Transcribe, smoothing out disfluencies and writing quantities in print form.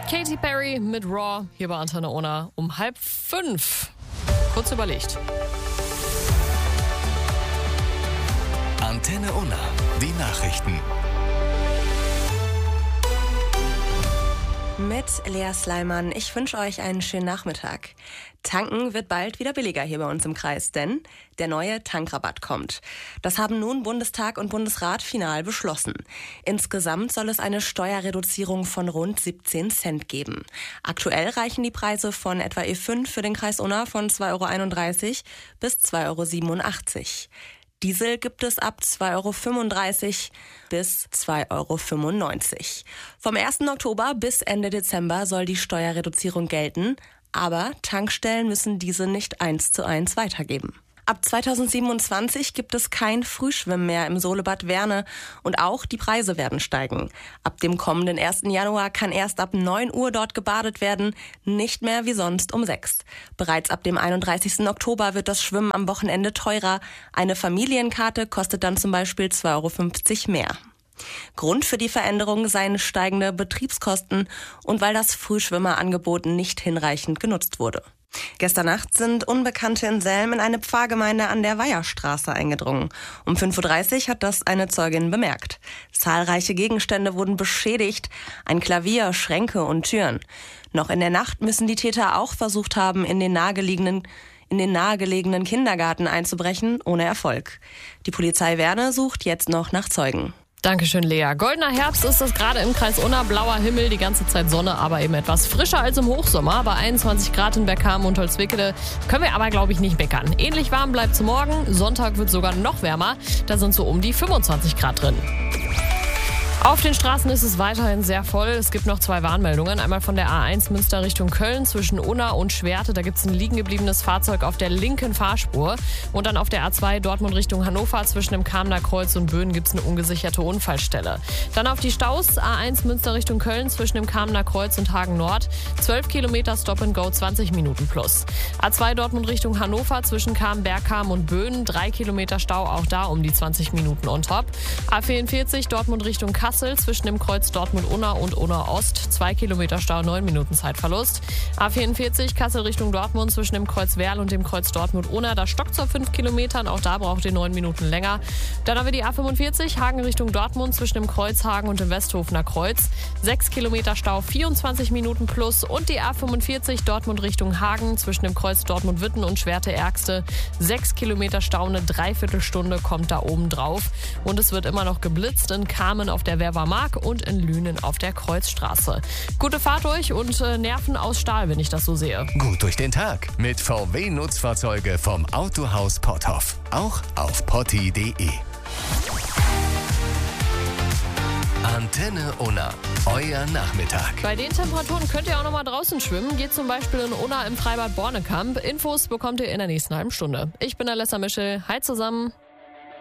Katy Perry mit Raw hier bei Antenne Unna um 4:30. Kurz überlegt. Antenne Unna, die Nachrichten. Mit Lea Sleiman. Ich wünsche euch einen schönen Nachmittag. Tanken wird bald wieder billiger hier bei uns im Kreis, denn der neue Tankrabatt kommt. Das haben nun Bundestag und Bundesrat final beschlossen. Insgesamt soll es eine Steuerreduzierung von rund 17 Cent geben. Aktuell reichen die Preise von etwa E5 für den Kreis Unna von 2,31 € bis 2,87 €. Diesel gibt es ab 2,35 € bis 2,95 €. Vom 1. Oktober bis Ende Dezember soll die Steuerreduzierung gelten, aber Tankstellen müssen diese nicht 1:1 weitergeben. Ab 2027 gibt es kein Frühschwimmen mehr im Solebad Werne und auch die Preise werden steigen. Ab dem kommenden 1. Januar kann erst ab 9 Uhr dort gebadet werden, nicht mehr wie sonst um 6. Bereits ab dem 31. Oktober wird das Schwimmen am Wochenende teurer. Eine Familienkarte kostet dann zum Beispiel 2,50 € mehr. Grund für die Veränderung seien steigende Betriebskosten und weil das Frühschwimmerangebot nicht hinreichend genutzt wurde. Gestern Nacht sind Unbekannte in Selm in eine Pfarrgemeinde an der Weiherstraße eingedrungen. Um 5:30 Uhr hat das eine Zeugin bemerkt. Zahlreiche Gegenstände wurden beschädigt, ein Klavier, Schränke und Türen. Noch in der Nacht müssen die Täter auch versucht haben, in den nahegelegenen Kindergarten einzubrechen, ohne Erfolg. Die Polizei Werne sucht jetzt noch nach Zeugen. Dankeschön, Lea. Goldener Herbst ist es gerade im Kreis Unna, blauer Himmel, die ganze Zeit Sonne, aber eben etwas frischer als im Hochsommer. Bei 21 Grad in Bergkamen und Holzwickede können wir aber, glaube ich, nicht meckern. Ähnlich warm bleibt es morgen. Sonntag wird sogar noch wärmer. Da sind so um die 25 Grad drin. Auf den Straßen ist es weiterhin sehr voll. Es gibt noch 2 Warnmeldungen. Einmal von der A1 Münster Richtung Köln zwischen Unna und Schwerte. Da gibt es ein liegen gebliebenes Fahrzeug auf der linken Fahrspur. Und dann auf der A2 Dortmund Richtung Hannover zwischen dem Kamener Kreuz und Böen gibt es eine ungesicherte Unfallstelle. Dann auf die Staus A1 Münster Richtung Köln zwischen dem Kamener Kreuz und Hagen Nord. 12 Kilometer Stop and Go, 20 Minuten plus. A2 Dortmund Richtung Hannover zwischen Bergkamen und Böen. 3 Kilometer Stau, auch da um die 20 Minuten on top. A44 Dortmund Richtung Kassel zwischen dem Kreuz Dortmund-Unna und Unna-Ost. 2 Kilometer Stau, 9 Minuten Zeitverlust. A44 Kassel Richtung Dortmund zwischen dem Kreuz Werl und dem Kreuz Dortmund-Unna. Da stockt es auf 5 Kilometern, auch da braucht ihr 9 Minuten länger. Dann haben wir die A45 Hagen Richtung Dortmund zwischen dem Kreuz Hagen und dem Westhofener Kreuz. 6 Kilometer Stau, 24 Minuten plus. Und die A45 Dortmund Richtung Hagen zwischen dem Kreuz Dortmund-Witten und Schwerte-Ärgste. 6 Kilometer Stau, eine Dreiviertelstunde kommt da oben drauf. Und es wird immer noch geblitzt in Kamen auf der Werwermark und in Lünen auf der Kreuzstraße. Gute Fahrt euch und Nerven aus Stahl, wenn ich das so sehe. Gut durch den Tag mit VW-Nutzfahrzeuge vom Autohaus Potthoff. Auch auf potti.de. Antenne Unna, euer Nachmittag. Bei den Temperaturen könnt ihr auch noch mal draußen schwimmen. Geht zum Beispiel in Unna im Freibad Bornekamp. Infos bekommt ihr in der nächsten halben Stunde. Ich bin Alessa Mischel. Hi zusammen.